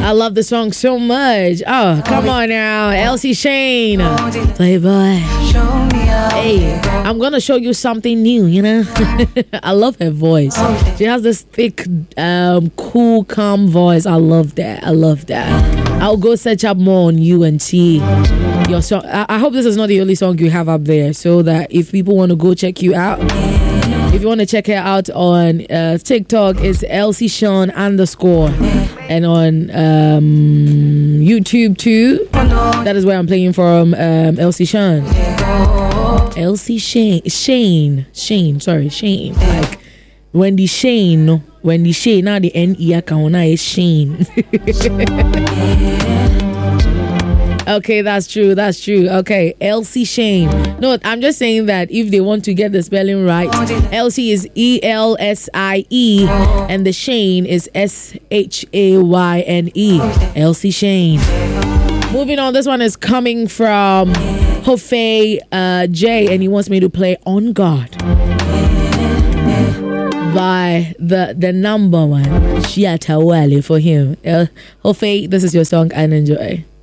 I love the song so much. Oh, come on now. Elsie Shane. Playboy. Hey, I'm going to show you something new, you know? I love her voice. She has this thick, cool, calm voice. I love that. I'll go search up more on you and see your song. I hope this is not the only song you have up there, so that if people want to go check you out, if you want to check her out on TikTok, it's Elsie Sean _ and on YouTube too. That is where I'm playing from. Elsie Sean. Elsie Shane. Like Wendy Shane. Now the N-E account is Shane. Okay, that's true. Okay, Elsie Shane. No, I'm just saying that if they want to get the spelling right, Elsie is ELSIE and the Shane is SHAYNE. Elsie Shane. Moving on, this one is coming from Hofe J, and he wants me to play On God by the number one Shatta Wale for him. Hofe, this is your song and enjoy.